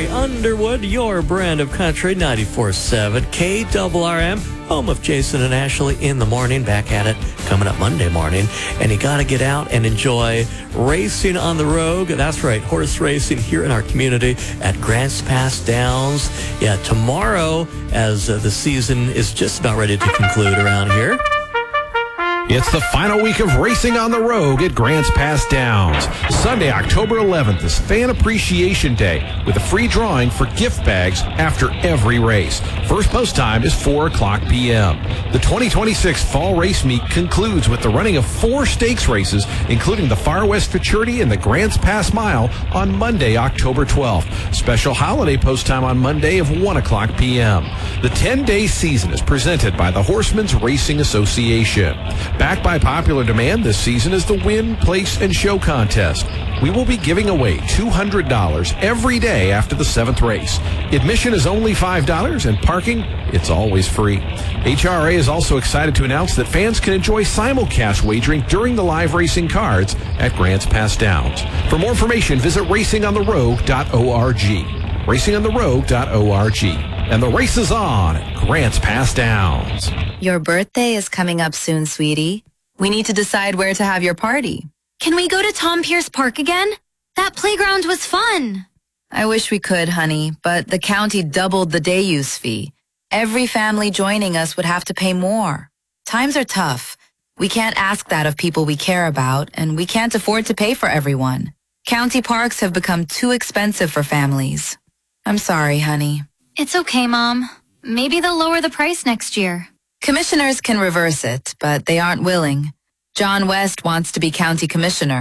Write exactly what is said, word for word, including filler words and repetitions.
Larry Underwood, your brand of country, ninety-four point seven K R R M, home of Jason and Ashley in the morning. Back at it coming up Monday morning. And you got to get out and enjoy racing on the Rogue. That's right, horse racing here in our community at Grants Pass Downs. Yeah, tomorrow, as uh, the season is just about ready to conclude around here. It's the final week of Racing on the Rogue at Grants Pass Downs. Sunday, October eleventh is Fan Appreciation Day with a free drawing for gift bags after every race. First post time is four o'clock p.m. The twenty twenty-six Fall Race Meet concludes with the running of four stakes races, including the Far West Futurity and the Grants Pass Mile on Monday, October twelfth. Special holiday post time on Monday of one o'clock p.m. The ten-day season is presented by the Horsemen's Racing Association. Backed by popular demand this season is the Win, Place, and Show contest. We will be giving away two hundred dollars every day after the seventh race. Admission is only five dollars and parking, it's always free. H R A is also excited to announce that fans can enjoy simulcast wagering during the live racing cards at Grants Pass Downs. For more information, visit racing on the rogue dot org. racing on the rogue dot org. And the race is on at Grants Pass Downs. Your birthday is coming up soon, sweetie. We need to decide where to have your party. Can we go to Tom Pierce Park again? That playground was fun. I wish we could, honey, but the county doubled the day use fee. Every family joining us would have to pay more. Times are tough. We can't ask that of people we care about, and we can't afford to pay for everyone. County parks have become too expensive for families. I'm sorry, honey. It's okay, Mom. Maybe they'll lower the price next year. Commissioners can reverse it, but they aren't willing. John West wants to be county commissioner.